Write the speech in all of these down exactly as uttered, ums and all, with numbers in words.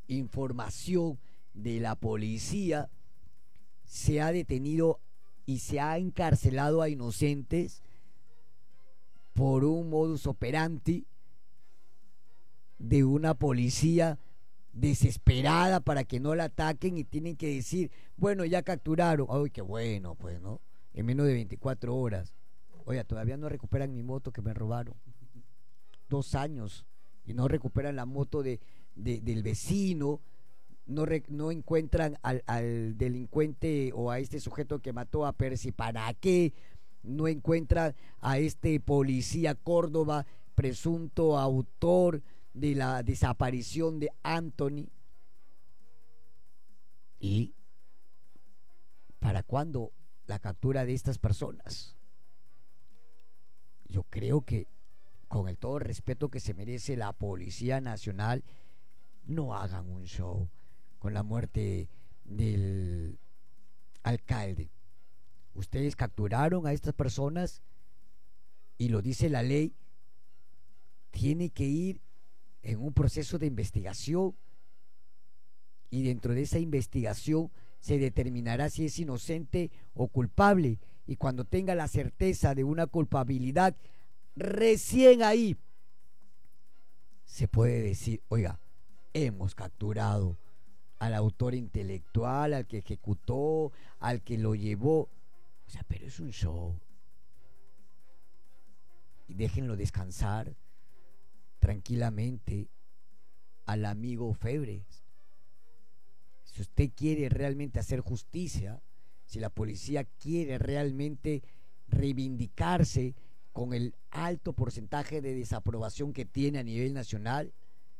información de la policía, se ha detenido y se ha encarcelado a inocentes por un modus operandi de una policía desesperada para que no la ataquen, y tienen que decir, bueno, ya capturaron. Ay, qué bueno, pues, ¿no? En menos de veinticuatro horas. Oiga, todavía no recuperan mi moto que me robaron. Dos años. Y no recuperan la moto de, de, del vecino. No, re, no encuentran al, al delincuente o a este sujeto que mató a Percy Panaque. No encuentran a este policía Córdoba, presunto autor de la desaparición de Anthony. ¿Y para cuándo la captura de estas personas? Yo creo que, con el todo el respeto que se merece la Policía Nacional, no hagan un show con la muerte del alcalde. Ustedes capturaron a estas personas y lo dice la ley, tiene que ir en un proceso de investigación, y dentro de esa investigación se determinará si es inocente o culpable, y cuando tenga la certeza de una culpabilidad, recién ahí se puede decir, oiga, hemos capturado al autor intelectual, al que ejecutó, al que lo llevó. O sea, pero es un show. Y déjenlo descansar tranquilamente al amigo Febres. Si usted quiere realmente hacer justicia, si la policía quiere realmente reivindicarse con el alto porcentaje de desaprobación que tiene a nivel nacional,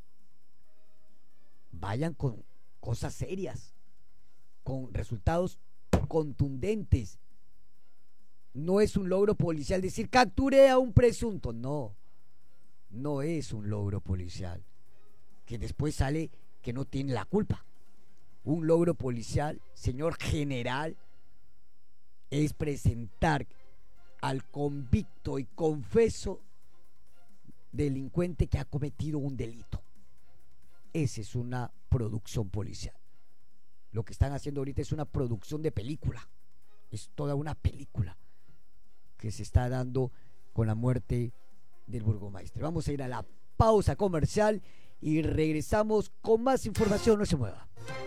vayan con cosas serias, con resultados contundentes. No es un logro policial decir capturé a un presunto, no, no es un logro policial que después sale que no tiene la culpa. Un logro policial, señor general, es presentar al convicto y confeso delincuente que ha cometido un delito. Esa es una producción policial. Lo que están haciendo ahorita es una producción de película. Es toda una película que se está dando con la muerte del burgomaestre. Vamos a ir a la pausa comercial y regresamos con más información. No se mueva.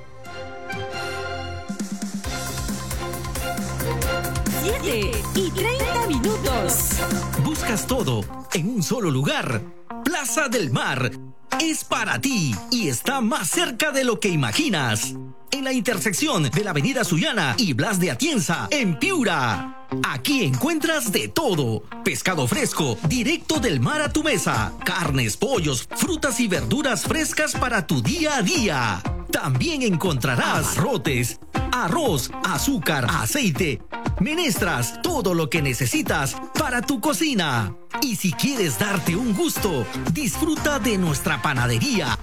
siete y treinta minutos. Buscas todo en un solo lugar. Plaza del Mar es para ti y está más cerca de lo que imaginas. En la intersección de la avenida Sullana y Blas de Atienza, en Piura. Aquí encuentras de todo. Pescado fresco, directo del mar a tu mesa. Carnes, pollos, frutas y verduras frescas para tu día a día. También encontrarás abarrotes, arroz, azúcar, aceite, menestras, todo lo que necesitas para tu cocina. Y si quieres darte un gusto, disfruta de nuestra panadería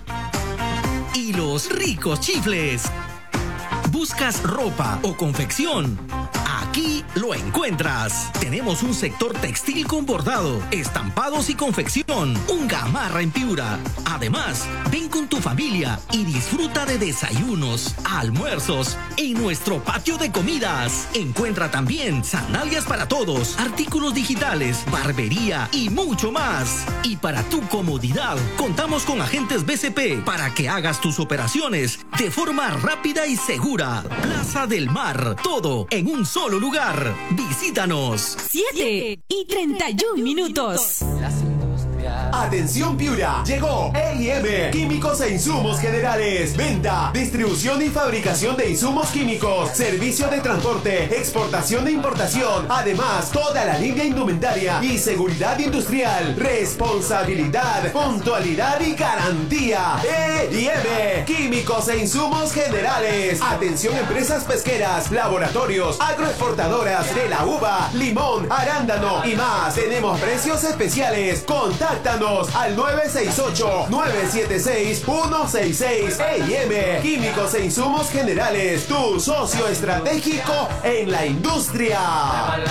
y los ricos chifles. ¿Buscas ropa o confección? Aquí lo encuentras. Tenemos un sector textil con bordado, estampados y confección. Un Gamarra en Piura. Además, ven con tu familia y disfruta de desayunos, almuerzos en nuestro patio de comidas. Encuentra también sandalias para todos, artículos digitales, barbería y mucho más. Y para tu comodidad, contamos con agentes B C P para que hagas tus operaciones de forma rápida y segura. Plaza del Mar, todo en un solo lugar. Visítanos. siete y treinta y un minutos. Atención Piura, llegó A y M, Químicos e Insumos Generales. Venta, distribución y fabricación de insumos químicos, servicio de transporte, exportación e importación. Además, toda la línea indumentaria y seguridad industrial. Responsabilidad, puntualidad y garantía. A y M, Químicos e Insumos Generales. Atención empresas pesqueras, laboratorios, agroexportadoras de la uva, limón, arándano y más. Tenemos precios especiales. Contáctanos al nueve seis ocho, nueve siete seis, uno seis seis. A y M, Químicos e Insumos Generales, tu socio estratégico en la industria.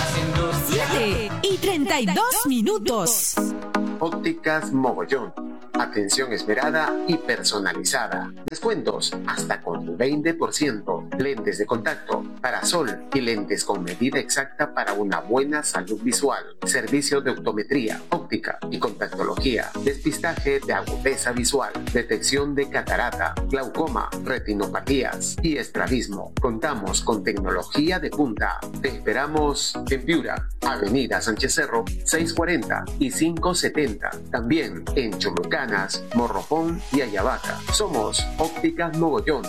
siete y treinta y dos minutos. Ópticas Mogollón. Atención esmerada y personalizada. Descuentos hasta con el veinte por ciento. Lentes de contacto, parasol y lentes con medida exacta para una buena salud visual. Servicio de optometría, óptica y contactología. Despistaje de agudeza visual. Detección de catarata, glaucoma, retinopatías y estrabismo. Contamos con tecnología de punta. Te esperamos en Piura, Avenida Sánchez Cerro, seiscientos cuarenta y quinientos setenta. También en Cholucanas, Morropón y Ayabaca. Somos Ópticas Mogollón.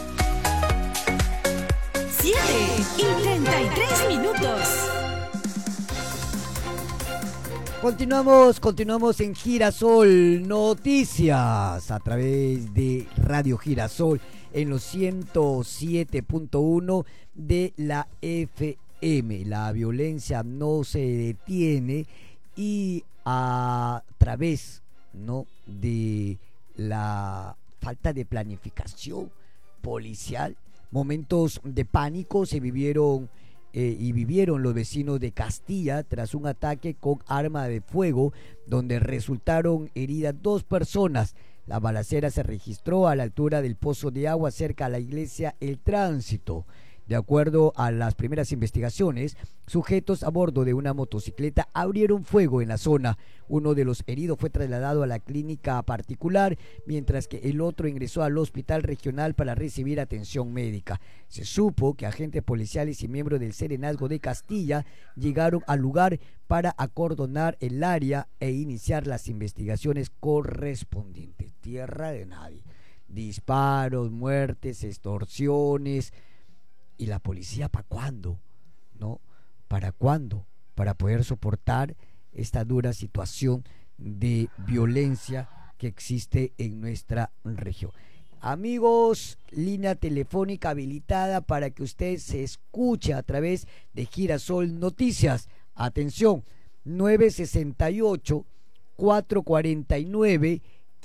siete y treinta y tres minutos. Continuamos, continuamos en Girasol Noticias a través de Radio Girasol en los ciento siete punto uno de la F M. La violencia no se detiene y a través, ¿no?, de la falta de planificación policial, momentos de pánico se vivieron eh, y vivieron los vecinos de Castilla tras un ataque con arma de fuego donde resultaron heridas dos personas. La balacera se registró a la altura del pozo de agua cerca a la iglesia El Tránsito. De acuerdo a las primeras investigaciones, sujetos a bordo de una motocicleta abrieron fuego en la zona. Uno de los heridos fue trasladado a la clínica particular, mientras que el otro ingresó al hospital regional para recibir atención médica. Se supo que agentes policiales y miembros del Serenazgo de Castilla llegaron al lugar para acordonar el área e iniciar las investigaciones correspondientes. Tierra de nadie. Disparos, muertes, extorsiones. ¿Y la policía para cuándo? ¿No? ¿Para cuándo? Para poder soportar esta dura situación de violencia que existe en nuestra región. Amigos, línea telefónica habilitada para que usted se escuche a través de Girasol Noticias. Atención, nueve sesenta y ocho, cuatrocientos cuarenta y nueve,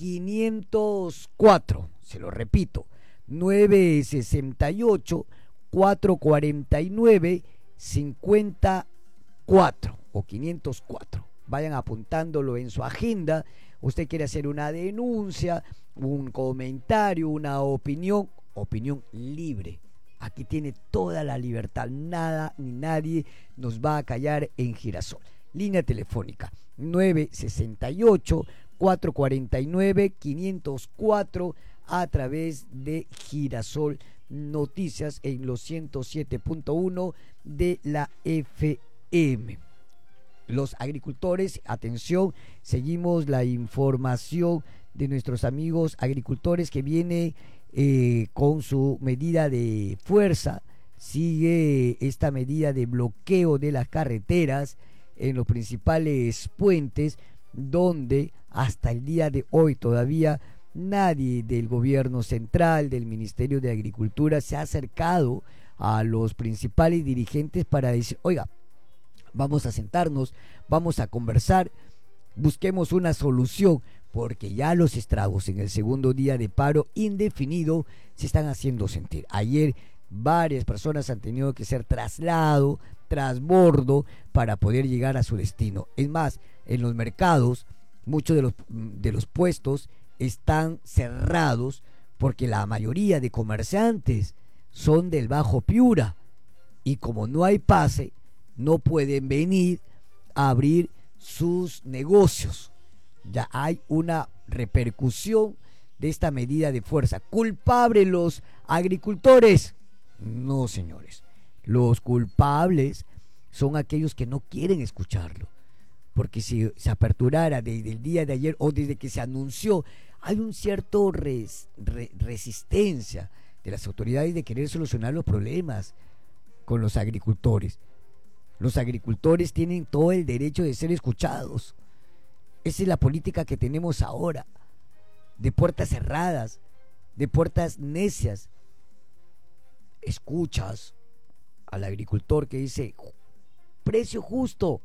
quinientos cuatro. Se lo repito, nueve sesenta y ocho, cuatrocientos cuarenta y nueve, cincuenta y cuatro o quinientos cuatro. Vayan apuntándolo en su agenda. Usted quiere hacer una denuncia, un comentario, una opinión, opinión libre. Aquí tiene toda la libertad. Nada ni nadie nos va a callar en Girasol. Línea telefónica nueve sesenta y ocho, cuatrocientos cuarenta y nueve, quinientos cuatro a través de Girasol Noticias en los ciento siete punto uno de la F M. Los agricultores, atención, seguimos la información de nuestros amigos agricultores que viene eh, con su medida de fuerza. Sigue esta medida de bloqueo de las carreteras en los principales puentes, donde hasta el día de hoy todavía nadie del gobierno central, del Ministerio de Agricultura, se ha acercado a los principales dirigentes para decir, oiga, vamos a sentarnos, vamos a conversar, busquemos una solución, porque ya los estragos en el segundo día de paro indefinido se están haciendo sentir. Ayer varias personas han tenido que ser traslado, trasbordo, para poder llegar a su destino. Es más, en los mercados, muchos de los, de los puestos están cerrados porque la mayoría de comerciantes son del Bajo Piura y como no hay pase no pueden venir a abrir sus negocios. Ya hay una repercusión de esta medida de fuerza. ¿Culpables los agricultores? No, señores. Los culpables son aquellos que no quieren escucharlo. Porque si se aperturara desde el día de ayer o desde que se anunció, hay un cierto res, re, resistencia de las autoridades de querer solucionar los problemas con los agricultores. Los agricultores tienen todo el derecho de ser escuchados. Esa es la política que tenemos ahora, de puertas cerradas, de puertas necias. Escuchas al agricultor que dice precio justo.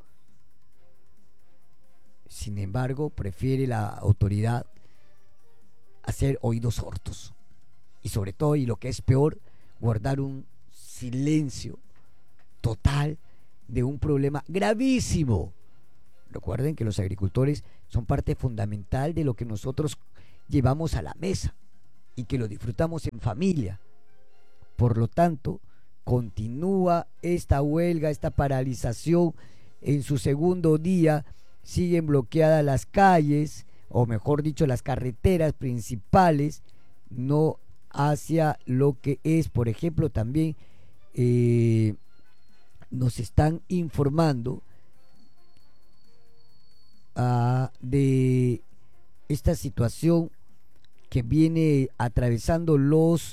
Sin embargo, prefiere la autoridad hacer oídos sordos y sobre todo, y lo que es peor, guardar un silencio total de un problema gravísimo. Recuerden que los agricultores son parte fundamental de lo que nosotros llevamos a la mesa y que lo disfrutamos en familia. Por lo tanto, continúa esta huelga, esta paralización en su segundo día. Siguen bloqueadas las calles, o mejor dicho, las carreteras principales, no hacia lo que es, por ejemplo, también eh, nos están informando uh, de esta situación que viene atravesando los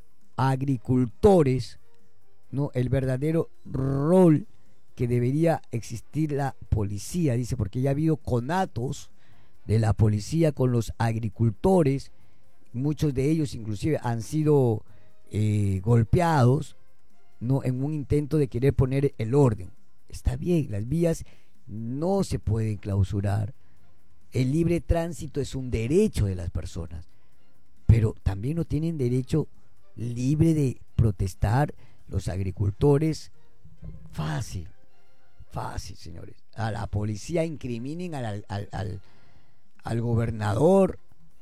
agricultores, ¿no? El verdadero rol que debería existir la policía, dice, porque ya ha habido conatos de la policía con los agricultores, muchos de ellos inclusive han sido eh, golpeados, ¿no? En un intento de querer poner el orden. Está bien, las vías no se pueden clausurar, el libre tránsito es un derecho de las personas, pero también no tienen derecho libre de protestar los agricultores. Fácil, fácil, señores. A la policía incriminen al, al, al, al gobernador,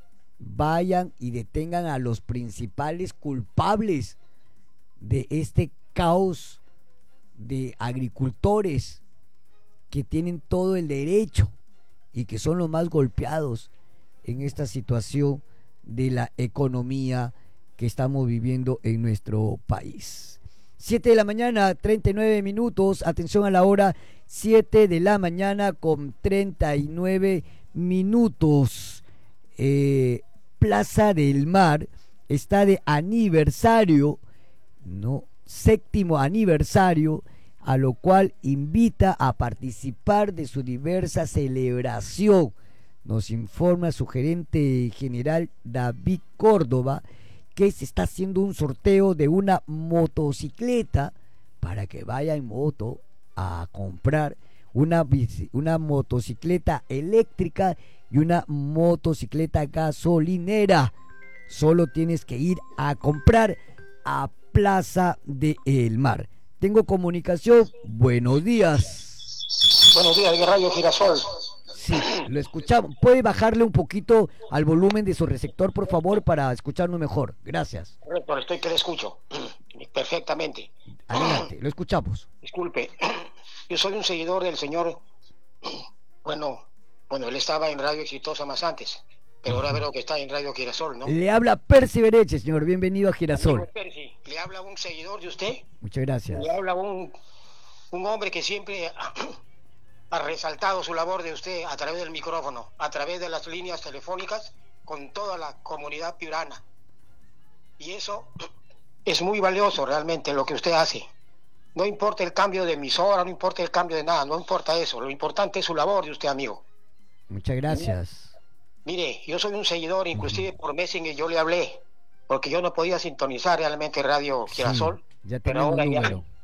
vayan y detengan a los principales culpables de este caos de agricultores que tienen todo el derecho y que son los más golpeados en esta situación de la economía que estamos viviendo en nuestro país. Siete de la mañana, treinta y nueve minutos. Atención a la hora, siete de la mañana con treinta y nueve minutos. Eh, Plaza del Mar está de aniversario, no, séptimo aniversario, a lo cual invita a participar de su diversa celebración. Nos informa su gerente general David Córdoba que se está haciendo un sorteo de una motocicleta para que vaya en moto a comprar una, una motocicleta eléctrica y una motocicleta gasolinera. Solo tienes que ir a comprar a Plaza del Mar. Tengo comunicación. Buenos días. Buenos días, de Radio Girasol. Sí, lo escuchamos. ¿Puede bajarle un poquito al volumen de su receptor, por favor, para escucharnos mejor? Gracias. Correcto, estoy que le escucho perfectamente. Adelante, lo escuchamos. Disculpe, yo soy un seguidor del señor. Bueno, bueno, él estaba en Radio Exitosa más antes, pero ahora veo que está en Radio Girasol, ¿no? Le habla Percy Bereche, señor. Bienvenido a Girasol. Amigo Percy, le habla un seguidor de usted. Muchas gracias. Le habla un, un hombre que siempre ha resaltado su labor de usted a través del micrófono, a través de las líneas telefónicas, con toda la comunidad piurana. Y eso es muy valioso realmente lo que usted hace. No importa el cambio de emisora, no importa el cambio de nada, no importa eso. Lo importante es su labor de usted, amigo. Muchas gracias. Mire, mire, yo soy un seguidor, inclusive por Messenger yo le hablé, porque yo no podía sintonizar realmente Radio Girasol. Sí, ya pero ahora un número. Ya,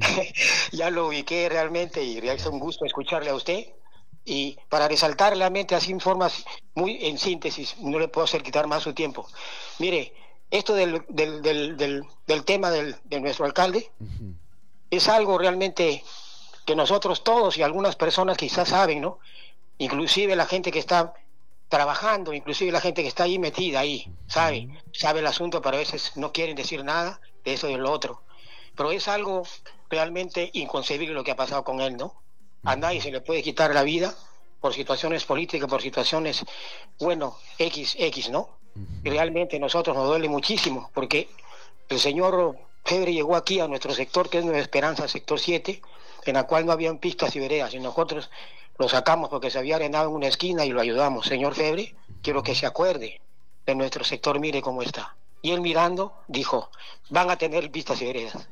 ya lo ubiqué realmente y es un gusto escucharle a usted. Y para resaltar realmente así en formas muy en síntesis, no le puedo hacer quitar más su tiempo. Mire, esto del, del, del, del, del tema del, de nuestro alcalde uh-huh. es algo realmente que nosotros todos y algunas personas quizás saben, ¿no? Inclusive la gente que está trabajando, inclusive la gente que está ahí metida ahí, sabe, uh-huh. sabe el asunto, pero a veces no quieren decir nada de eso y de lo otro. Pero es algo realmente inconcebible lo que ha pasado con él, ¿no? A nadie se le puede quitar la vida por situaciones políticas, por situaciones, bueno, X, X, ¿no? Y realmente a nosotros nos duele muchísimo, porque el señor Febre llegó aquí a nuestro sector, que es Nueva Esperanza, sector siete, en la cual no habían pistas y veredas, y nosotros lo sacamos porque se había arenado en una esquina y lo ayudamos. Señor Febre, quiero que se acuerde de nuestro sector, mire cómo está. Y él mirando, dijo, van a tener pistas y veredas.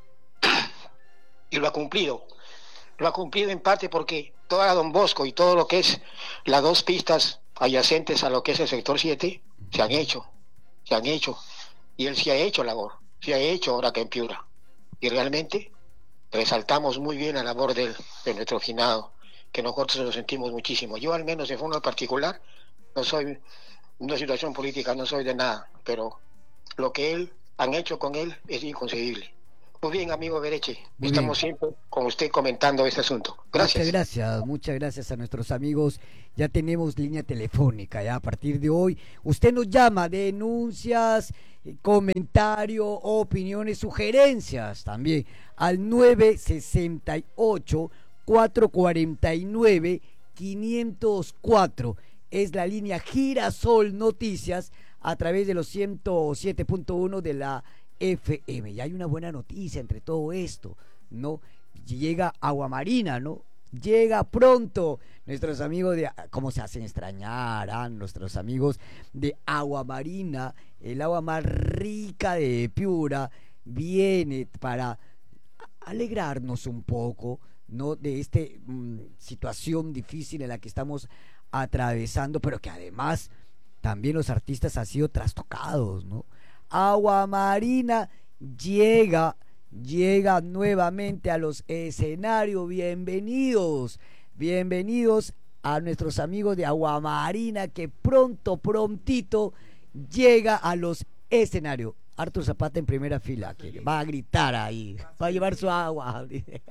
Y lo ha cumplido. Lo ha cumplido en parte porque toda la Don Bosco y todo lo que es las dos pistas adyacentes a lo que es el sector siete se han hecho, se han hecho. Y él sí ha hecho labor, sí ha hecho ahora que en Piura. Y realmente resaltamos muy bien la labor de, de nuestro finado, que nosotros nos sentimos muchísimo. Yo al menos de forma particular, no soy, en una situación política no soy de nada, pero lo que él han hecho con él es inconcebible. Muy bien, amigo Bereche. Muy Estamos bien. siempre con usted comentando este asunto. Gracias. Muchas gracias, muchas gracias a nuestros amigos. Ya tenemos línea telefónica, ya a partir de hoy. Usted nos llama, denuncias, eh, comentario, opiniones, sugerencias también al nueve sesenta y ocho, cuatrocientos cuarenta y nueve, quinientos cuatro. Es la línea Girasol Noticias a través de los ciento siete punto uno de la F M. Y hay una buena noticia entre todo esto, ¿no? Llega Agua Marina, ¿no? Llega pronto nuestros amigos de, cómo se hacen extrañar, ¿ah? Nuestros amigos de Agua Marina, el agua más rica de Piura, viene para alegrarnos un poco, ¿no? De esta mmm, situación difícil en la que estamos atravesando, pero que además también los artistas han sido trastocados, ¿no? Agua Marina llega, llega nuevamente a los escenarios. Bienvenidos, bienvenidos a nuestros amigos de Agua Marina, que pronto, prontito llega a los escenarios. Arthur Zapata en primera fila, que va a gritar ahí, va a llevar su agua.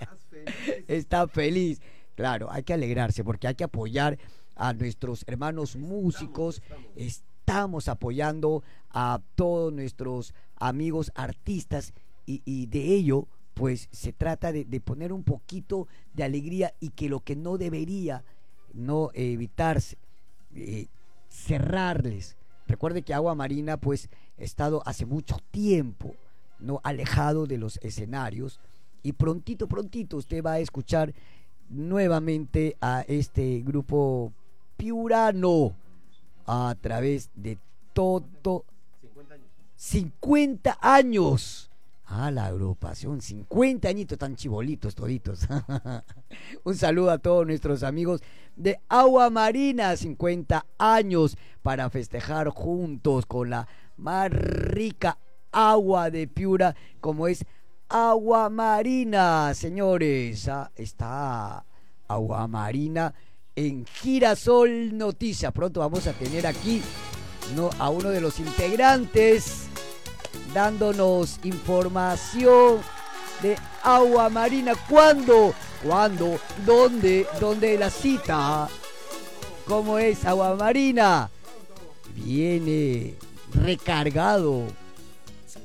Está feliz. Claro, hay que alegrarse porque hay que apoyar a nuestros hermanos músicos. Estamos apoyando a todos nuestros amigos artistas y, y de ello pues se trata de, de poner un poquito de alegría y que lo que no debería no eh, evitarse, eh, cerrarles. Recuerde que Agua Marina pues ha estado hace mucho tiempo no alejado de los escenarios y prontito prontito usted va a escuchar nuevamente a este grupo piurano a través de todo cincuenta años. Ah, la agrupación, cincuenta añitos, tan chibolitos toditos. Un saludo a todos nuestros amigos de Agua Marina, cincuenta años para festejar juntos con la más rica agua de Piura, como es Agua Marina, señores. Ah, está Agua Marina en Girasol Noticias. Pronto vamos a tener aquí, ¿no?, a uno de los integrantes dándonos información de Agua Marina. ¿Cuándo? ¿Cuándo? ¿Dónde? ¿Dónde la cita? ¿Cómo es Agua Marina? Viene recargado